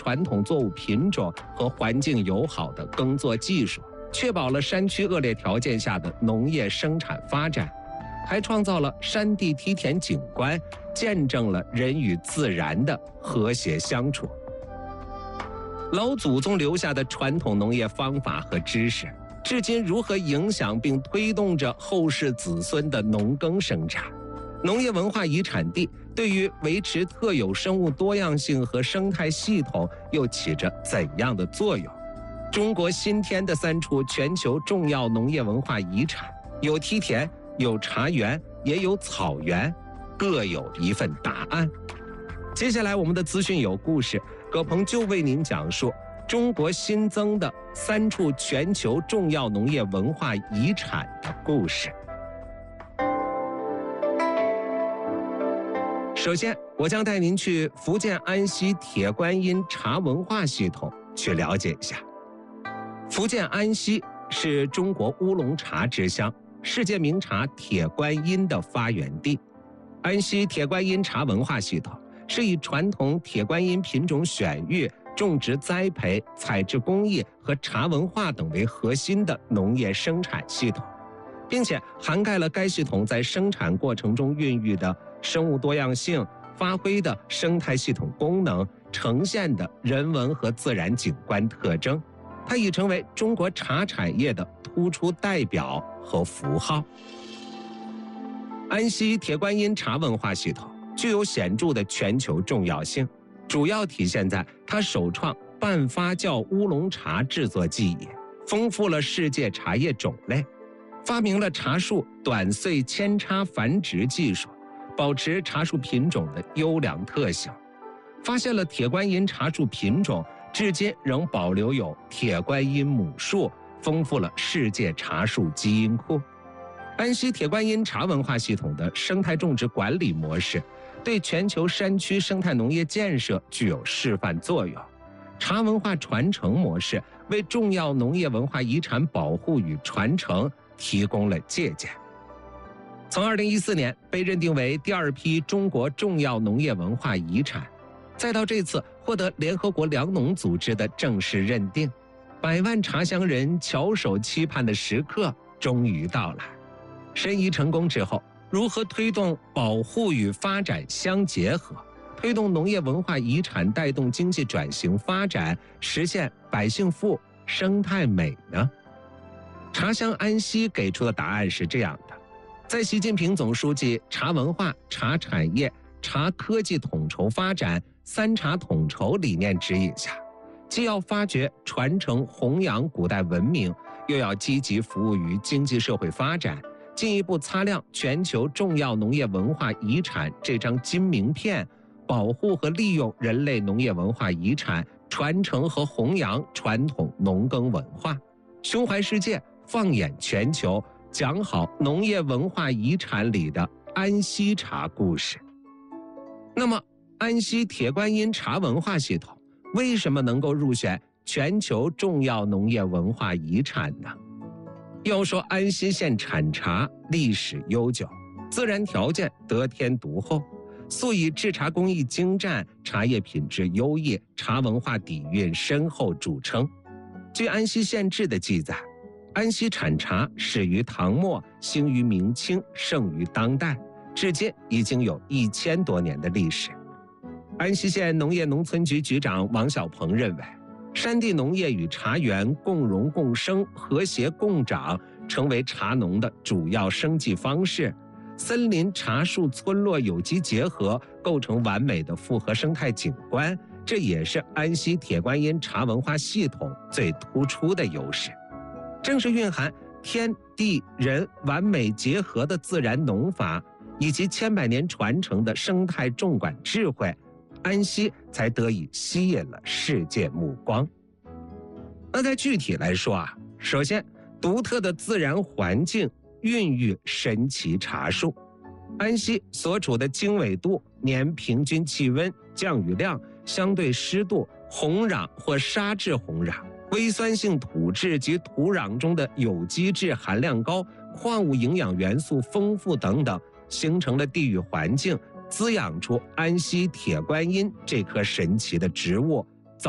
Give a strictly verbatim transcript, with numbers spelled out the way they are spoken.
传统作物品种和环境友好的耕作技术，确保了山区恶劣条件下的农业生产发展，还创造了山地梯田景观，见证了人与自然的和谐相处。老祖宗留下的传统农业方法和知识，至今如何影响并推动着后世子孙的农耕生产？农业文化遗产地对于维持特有生物多样性和生态系统又起着怎样的作用？中国新添的三处全球重要农业文化遗产，有梯田，有茶园，也有草原，各有一份答案。接下来我们的资讯有故事，葛鹏就为您讲述中国新增的三处全球重要农业文化遗产的故事。首先，我将带您去福建安溪铁观音茶文化系统去了解一下。福建安溪是中国乌龙茶之乡，世界名茶铁观音的发源地。安溪铁观音茶文化系统是以传统铁观音品种选育、种植栽培、采制工艺和茶文化等为核心的农业生产系统，并且涵盖了该系统在生产过程中孕育的生物多样性、发挥的生态系统功能、呈现的人文和自然景观特征。它已成为中国茶产业的突出代表和符号。安溪铁观音茶文化系统具有显著的全球重要性，主要体现在它首创半发酵乌龙茶制作技艺，丰富了世界茶叶种类，发明了茶树短穗扦插繁殖技术，保持茶树品种的优良特性，发现了铁观音茶树品种至今仍保留有铁观音母树，丰富了世界茶树基因库。安溪铁观音茶文化系统的生态种植管理模式对全球山区生态农业建设具有示范作用。茶文化传承模式为重要农业文化遗产保护与传承提供了借鉴。从二零一四年被认定为第二批中国重要农业文化遗产，再到这次获得联合国粮农组织的正式认定，百万茶乡人翘首期盼的时刻终于到来。申遗成功之后，如何推动保护与发展相结合，推动农业文化遗产带动经济转型发展，实现百姓富、生态美呢？茶乡安溪给出的答案是这样的：在习近平总书记茶文化、茶产业、茶科技统筹发展三茶统筹理念指引下，既要发掘、传承、弘扬古代文明，又要积极服务于经济社会发展，进一步擦亮全球重要农业文化遗产这张金名片，保护和利用人类农业文化遗产，传承和弘扬传统农耕文化，胸怀世界，放眼全球，讲好农业文化遗产里的安溪茶故事。那么，安溪铁观音茶文化系统为什么能够入选全球重要农业文化遗产呢？要说安溪县产茶历史悠久，自然条件得天独厚，素以制茶工艺精湛、茶叶品质优异、茶文化底蕴深厚著称。据安溪县志的记载，安溪产茶始于唐末，兴于明清，盛于当代，至今已经有一千多年的历史。安溪县农业农村局局长王小鹏认为，山地农业与茶园共荣共生、和谐共长，成为茶农的主要生计方式。森林、茶树、村落有机结合，构成完美的复合生态景观，这也是安溪铁观音茶文化系统最突出的优势。正是蕴含天地人完美结合的自然农法，以及千百年传承的生态种管智慧，安溪才得以吸引了世界目光。那再具体来说啊，首先，独特的自然环境孕育神奇茶树。安溪所处的经纬度、年平均气温、降雨量、相对湿度、红壤或沙质红壤、微酸性土质及土壤中的有机质含量高、矿物营养元素丰富等等，形成了地域环境，滋养出安溪铁观音这棵神奇的植物，